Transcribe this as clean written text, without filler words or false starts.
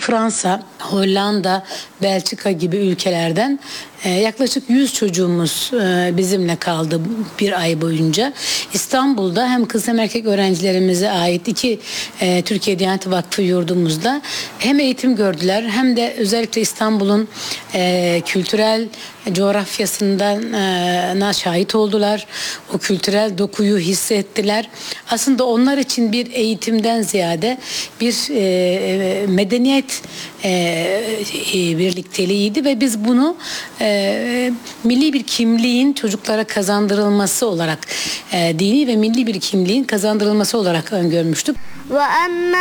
Fransa, Hollanda, Belçika gibi ülkelerden yaklaşık 100 çocuğumuz bizimle kaldı bir ay boyunca. İstanbul'da hem kız hem erkek öğrencilerimize ait iki Türkiye Diyanet Vakfı yurdumuzda hem eğitim gördüler hem de özellikle İstanbul'un kültürel coğrafyasından şahit oldular. O kültürel dokuyu hissettiler. Aslında onlar için bir eğitimden ziyade bir medeniyet birlikteliğiydi ve biz bunu milli bir kimliğin çocuklara kazandırılması olarak dini ve milli bir kimliğin kazandırılması olarak öngörmüştük. وأما